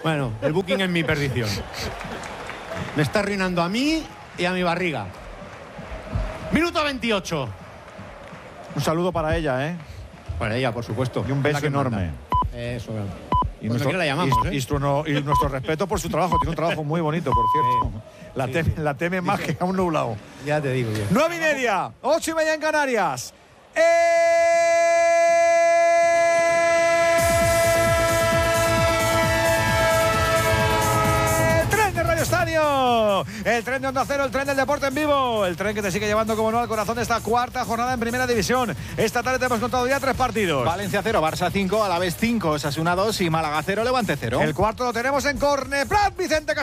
Bueno, el booking es mi perdición. Me está arruinando a mí y a mi barriga. Minuto 28. Un saludo para ella, ¿eh? Para ella, por supuesto. Y un beso enorme. Eso, claro. Y nuestro, la llamamos, y nuestro respeto por su trabajo. Tiene un trabajo muy bonito, por cierto. La teme más que a un nublado. Ya te digo yo. 9:30, 8:30 en Canarias. Estadio, el tren de Onda Cero, el tren del deporte en vivo, el tren que te sigue llevando como no al corazón de esta cuarta jornada en Primera División. Esta tarde te hemos contado ya 3 partidos. Valencia 0, Barça 5, Alavés 5, Osasuna 2 y Málaga 0, Levante 0. El cuarto lo tenemos en Corneplat, Vicente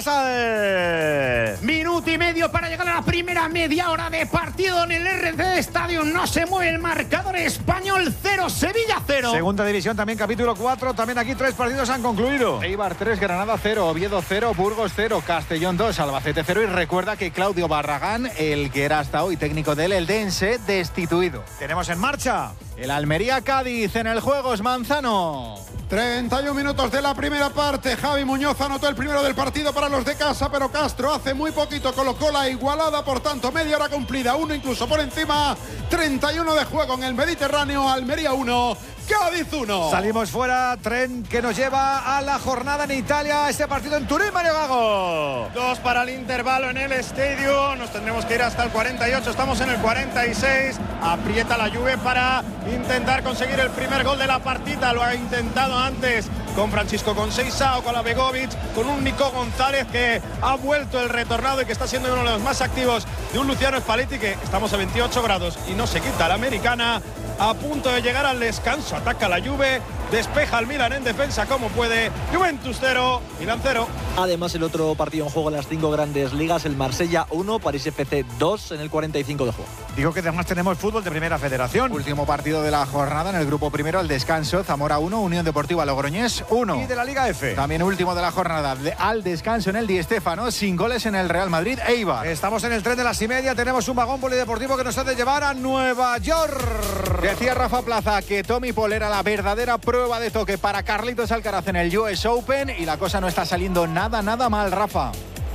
Casal. Minuto y medio para llegar a la primera media hora de partido en el RC Estadio. No se mueve el marcador. Español 0, Sevilla 0. Segunda división también, capítulo 4. También aquí 3 partidos han concluido. Eibar 3, Granada 0, Oviedo 0, Burgos 0, Castellón 2, Albacete 0. Y recuerda que Claudio Barragán, el que era hasta hoy técnico del Eldense, destituido. Tenemos en marcha el Almería-Cádiz en el Juegos Manzano. 31 minutos de la primera parte. Javi Muñoz anotó el primero del partido para los de casa, pero Castro hace muy poquito colocó la igualada, por tanto media hora cumplida, uno incluso por encima. 31 de juego en el Mediterráneo. Almería 1, Cádiz 1. Salimos fuera, tren que nos lleva a la jornada en Italia, este partido en Turín, Mario Gago. 2 para el intervalo en el estadio, nos tendremos que ir hasta el 48, estamos en el 46, aprieta la Juve para intentar conseguir el primer gol de la partida, lo ha intentado antes con Francisco Conceição, con la Begovic, con un Nico González que ha vuelto el retornado y que está siendo uno de los más activos de un Luciano Spalletti, que estamos a 28 grados y no se quita la americana. A punto de llegar al descanso, ataca la Juve, despeja al Milan en defensa como puede. Juventus 0, Milan 0. Además, el otro partido en juego en las 5 grandes ligas, el Marsella 1, París FC 2 en el 45 de juego. Digo que además tenemos fútbol de Primera Federación. Último partido de la jornada en el grupo primero, al descanso, Zamora 1, Unión Deportiva Logroñés 1. Y de la Liga F. También último de la jornada, al descanso en el Di Stéfano, sin goles en el Real Madrid, Eibar. Estamos en el tren de las 1:30, tenemos un vagón polideportivo que nos ha de llevar a Nueva York. Decía Rafa Plaza que Tommy Paul era la verdadera prueba de toque para Carlitos Alcaraz en el US Open y la cosa no está saliendo nada mal, Rafa.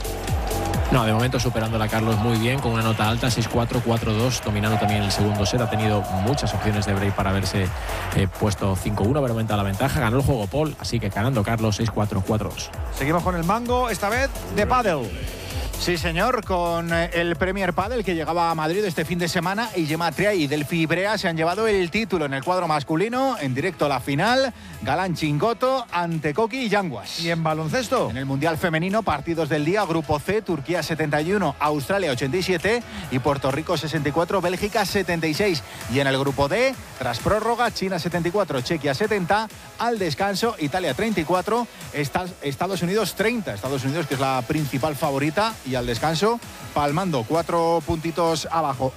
No, de momento superándola Carlos muy bien, con una nota alta, 6-4, 4-2, dominando también el segundo set. Ha tenido muchas opciones de break para haberse puesto 5-1, haber aumentado la ventaja. Ganó el juego Paul, así que ganando Carlos 6-4, 4-2. Seguimos con el mango, esta vez de pádel. Sí, señor, con el Premier Padel que llegaba a Madrid este fin de semana y Gemma Triay y Delphi Ibrea se han llevado el título en el cuadro masculino, en directo a la final, Galán Chingoto ante Koki y Yanguas. ¿Y en baloncesto? En el Mundial Femenino, partidos del día, Grupo C, Turquía 71, Australia 87 y Puerto Rico 64, Bélgica 76. Y en el Grupo D, tras prórroga, China 74, Chequia 70, al descanso, Italia 34, Estados Unidos 30. Estados Unidos, que es la principal favorita, y al descanso, palmando 4 puntitos abajo.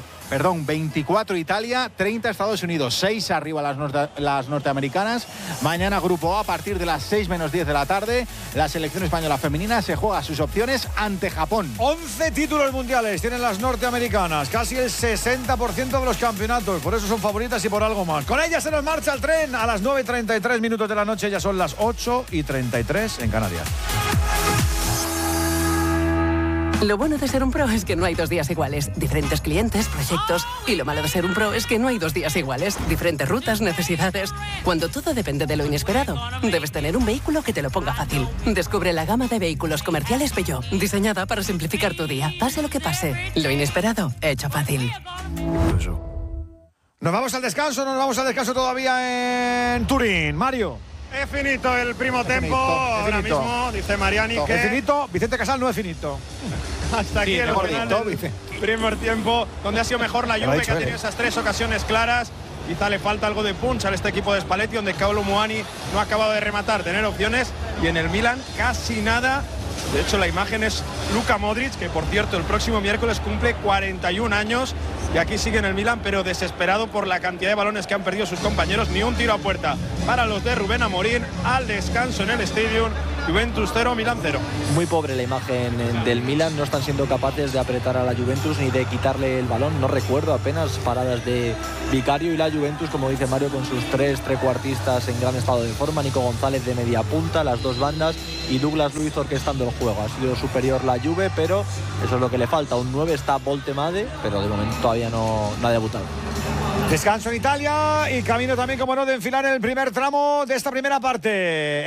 24 Italia, 30 Estados Unidos, 6 arriba las norteamericanas. Mañana Grupo A, a partir de las 6 menos 10 de la tarde, la selección española femenina se juega sus opciones ante Japón. 11 títulos mundiales tienen las norteamericanas, casi el 60% de los campeonatos, por eso son favoritas y por algo más. Con ellas se nos marcha el tren a las 9:33 minutos de la noche, ya son las 8:33 en Canarias. Lo bueno de ser un pro es que no hay 2 días iguales. Diferentes clientes, proyectos. Y lo malo de ser un pro es que no hay 2 días iguales. Diferentes rutas, necesidades. Cuando todo depende de lo inesperado, debes tener un vehículo que te lo ponga fácil. Descubre la gama de vehículos comerciales Peugeot, diseñada para simplificar tu día. Pase lo que pase, lo inesperado, hecho fácil. Nos vamos al descanso todavía en Turín. Mario. Es finito el primo tempo, ahora mismo, dice Mariani que... Es finito, Vicente Casal no es finito. Hasta aquí el primer tiempo, donde ha sido mejor la Juve, que ha tenido esas 3 ocasiones claras. Quizá le falta algo de punch a este equipo de Spalletti, donde Kolo Muani no ha acabado de rematar, tener opciones, y en el Milan casi nada. De hecho, la imagen es Luka Modric, que por cierto el próximo miércoles cumple 41 años y aquí sigue en el Milan, pero desesperado por la cantidad de balones que han perdido sus compañeros. Ni un tiro a puerta para los de Rubén Amorín. Al descanso en el Stadium, Juventus 0, Milan 0. Muy pobre la imagen del Milan, no están siendo capaces de apretar a la Juventus ni de quitarle el balón. No recuerdo apenas paradas de Vicario, y la Juventus, como dice Mario, con sus tres trecuartistas en gran estado de forma, Nico González de media punta, las dos bandas, y Douglas Luiz orquestando el juego. Ha sido superior la Juve, pero eso es lo que le falta. Un 9 está Voltemade, pero de momento todavía no ha debutado. Descanso en Italia y camino también, como no, de enfilar el primer tramo de esta primera parte.